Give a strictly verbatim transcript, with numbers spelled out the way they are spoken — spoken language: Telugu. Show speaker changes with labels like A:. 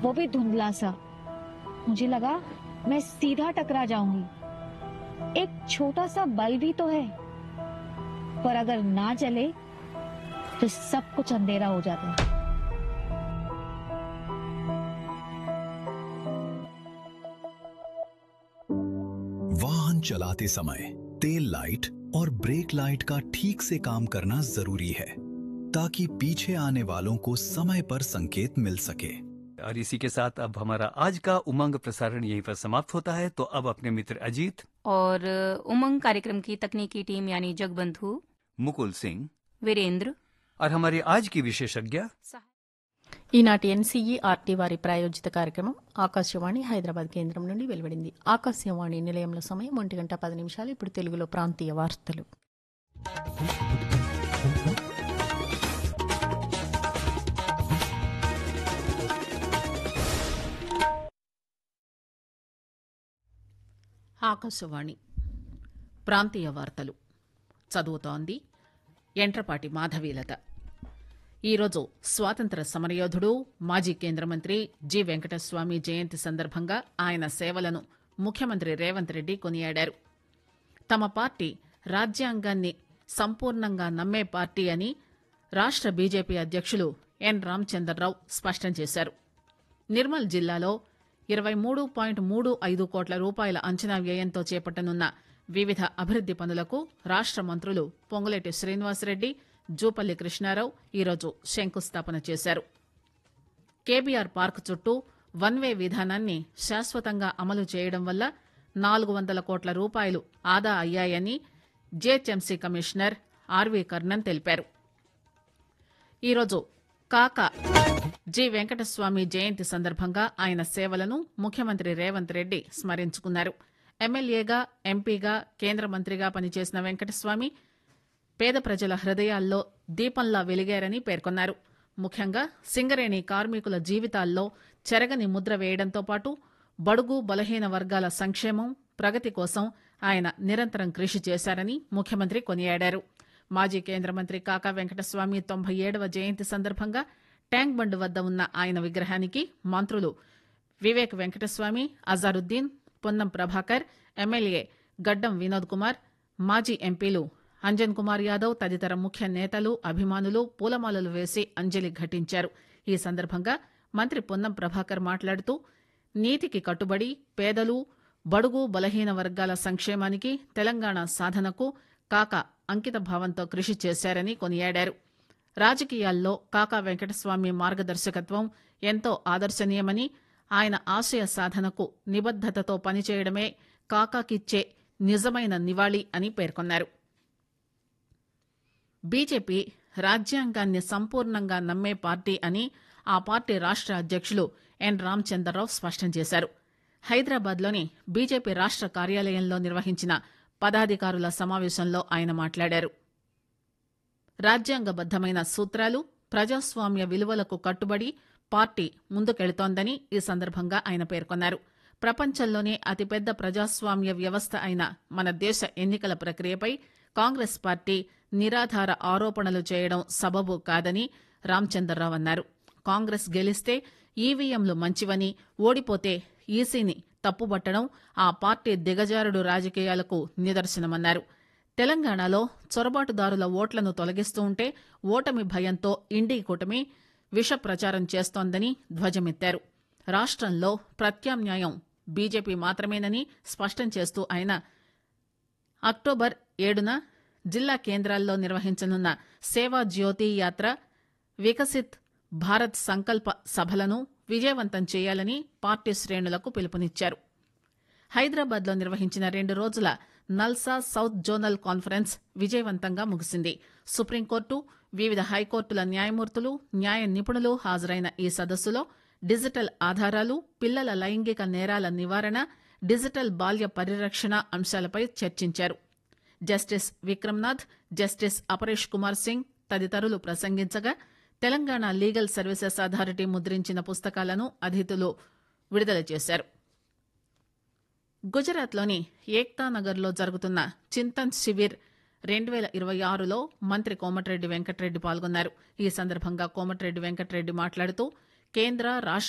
A: वो भी धुंधला सा। मुझे लगा मैं सीधा टकरा जाऊंगी। एक छोटा सा बल्ब भी तो है, पर अगर ना चले तो सब कुछ अंधेरा हो जाता है।
B: वाहन चलाते समय तेल लाइट और ब्रेक लाइट का ठीक से काम करना जरूरी है, ताकि पीछे आने वालों को समय पर संकेत मिल सके।
C: और इसी के साथ अब हमारा आज का उमंग प्रसारण यहीं पर समाप्त होता है। तो अब अपने मित्र अजीत
D: और उमंग कार्यक्रम की तकनीकी टीम यानी जगबंधु,
C: मुकुल सिंह,
D: वीरेंद्र
C: और हमारी आज की विशेषज्ञ
E: ఈనాటి ఎన్సీఈఆర్టీ వారి ప్రాయోజిత కార్యక్రమం ఆకాశవాణి హైదరాబాద్ కేంద్రం నుండి వెలువడింది. ఆకాశవాణి నిలయంలో సమయం ఒంటి గంట పది నిమిషాలు. ఇప్పుడు తెలుగులో ప్రాంతీయ వార్తలు. ఆకాశవాణి ప్రాంతీయ వార్తలు చదువుతోంది ఎంట్రపాటి మాధవీలత. ఈరోజు స్వాతంత్ర సమరయోధుడు మాజీ కేంద్ర మంత్రి జి వెంకటస్వామి జయంతి సందర్భంగా ఆయన సేవలను ముఖ్యమంత్రి రేవంత్ రెడ్డి కొనియాడారు. తమ పార్టీ రాజ్యాంగాన్ని సంపూర్ణంగా నమ్మే పార్టీ అని రాష్ట బీజేపీ అధ్యక్షులు ఎన్ రామచంద్రరావు స్పష్టం చేశారు. నిర్మల్ జిల్లాలో ఇరవై మూడు పాయింట్ మూడు ఐదు కోట్ల రూపాయల అంచనా వ్యయంతో చేపట్టనున్న వివిధ అభివృద్ది పనులకు రాష్ట మంత్రులు పొంగులేటి శ్రీనివాసరెడ్డి, జూపల్లి కృష్ణారావు ఈరోజు శంకుస్థాపన చేశారు. కేబీఆర్ పార్క్ చుట్టూ వన్ వే విధానాన్ని శాశ్వతంగా అమలు చేయడం వల్ల నాలుగు వందల కోట్ల రూపాయలు ఆదా అయ్యాయని జీహెచ్ఎంసీ కమిషనర్ ఆర్వీ కర్ణన్ తెలిపారు. ఈరోజు కాకా జి వెంకటస్వామి జయంతి సందర్భంగా ఆయన సేవలను ముఖ్యమంత్రి రేవంత్ రెడ్డి స్మరించుకున్నారు. ఎమ్మెల్యేగా, ఎంపీగా, కేంద్ర మంత్రిగా పనిచేసిన వెంకటస్వామి పేద ప్రజల హృదయాల్లో దీపంలా వెలిగారని పేర్కొన్నారు. ముఖ్యంగా సింగరేణి కార్మికుల జీవితాల్లో చెరగని ముద్ర వేయడంతో పాటు బడుగు బలహీన వర్గాల సంక్షేమం, ప్రగతి కోసం ఆయన నిరంతరం కృషి చేశారని ముఖ్యమంత్రి కొనియాడారు. మాజీ కేంద్ర మంత్రి కాకా వెంకటస్వామి తొంభై ఏడవ జయంతి సందర్భంగా ట్యాంక్ బండ్ వద్ద ఉన్న ఆయన విగ్రహానికి మంత్రులు వివేక్ వెంకటస్వామి, అజారుద్దీన్, పొన్నం ప్రభాకర్, ఎమ్మెల్యే గడ్డం వినోద్ కుమార్, మాజీ ఎంపీలు అంజన్ కుమార్ యాదవ్ తదితర ముఖ్య నేతలు, అభిమానులు పూలమాలలు వేసి అంజలి ఘటించారు. ఈ సందర్భంగా మంత్రి పొన్నం ప్రభాకర్ మాట్లాడుతూ నీతికి కట్టుబడి పేదలు, బడుగు బలహీన వర్గాల సంక్షేమానికి, తెలంగాణ సాధనకు కాకా అంకిత భావంతో కృషి చేశారని కొనియాడారు. రాజకీయాల్లో కాకా వెంకటస్వామి మార్గదర్శకత్వం ఎంతో ఆదర్శనీయమని, ఆయన ఆశయ సాధనకు నిబద్దతతో పనిచేయడమే కాకాకిచ్చే నిజమైన నివాళి అని పేర్కొన్నారు. బీజేపీ రాజ్యాంగాన్ని సంపూర్ణంగా నమ్మే పార్టీ అని ఆ పార్టీ రాష్ట అధ్యక్షులు ఎన్ రామచంద్రరావు స్పష్టం చేశారు. హైదరాబాద్లోని బీజేపీ రాష్ట కార్యాలయంలో నిర్వహించిన పదాధికారుల సమావేశంలో ఆయన మాట్లాడారు. రాజ్యాంగబద్దమైన సూత్రాలు, ప్రజాస్వామ్య విలువలకు కట్టుబడి పార్టీ ముందుకెళుతోందని ఈ సందర్భంగా ఆయన పేర్కొన్నారు. ప్రపంచంలోనే అతిపెద్ద ప్రజాస్వామ్య వ్యవస్థ అయిన మన దేశ ఎన్నికల ప్రక్రియపై కాంగ్రెస్ పార్టీ నిరాధార ఆరోపణలు చేయడం సబబు కాదని రామచంద్రరావు అన్నారు. కాంగ్రెస్ గెలిస్తే ఈవీఎంలు మంచివని, ఓడిపోతే ఈసీని తప్పుబట్టడం ఆ పార్టీ దిగజారుడు రాజకీయాలకు నిదర్శనమన్నారు. తెలంగాణలో చొరబాటుదారుల ఓట్లను తొలగిస్తూ ఉంటే ఓటమి భయంతో ఇండీ కూటమి విష ప్రచారం చేస్తోందని ధ్వజమెత్తారు. రాష్ట్రంలో ప్రత్యామ్నాయం బీజేపీ మాత్రమేనని స్పష్టం చేస్తూ ఆయన అక్టోబర్ ఏడున జిల్లా కేంద్రాల్లో నిర్వహించనున్న సేవా జ్యోతి యాత్ర, వికసిత్ భారత్ సంకల్ప సభలను విజయవంతం చేయాలని పార్టీ శ్రేణులకు పిలుపునిచ్చారు. హైదరాబాద్లో నిర్వహించిన రెండు రోజుల నల్సా సౌత్ జోనల్ కాన్ఫరెన్స్ విజయవంతంగా ముగిసింది. సుప్రీంకోర్టు, వివిధ హైకోర్టుల న్యాయమూర్తులు, న్యాయ నిపుణులు హాజరైన ఈ సదస్సులో డిజిటల్ ఆధారాలు, పిల్లల లైంగిక నేరాల నివారణ, డిజిటల్ బాల్య పరిరక్షణ అంశాలపై చర్చించారు. జస్టిస్ విక్రమ్నాథ్, జస్టిస్ అపరేష్ కుమార్ సింగ్ తదితరులు ప్రసంగించగా తెలంగాణ లీగల్ సర్వీసెస్ అథారిటీ ముద్రించిన పుస్తకాలను అతిథులు విడుదల చేశారు. గుజరాత్లోని ఏక్తానగర్లో జరుగుతున్న చింతన్ శిబిర్ రెండు వేల ఇరవై ఆరులో మంత్రి కోమటిరెడ్డి వెంకటరెడ్డి పాల్గొన్నారు. ఈ సందర్భంగా కోమటిరెడ్డి వెంకటరెడ్డి మాట్లాడుతూ కేంద్ర రాష్ట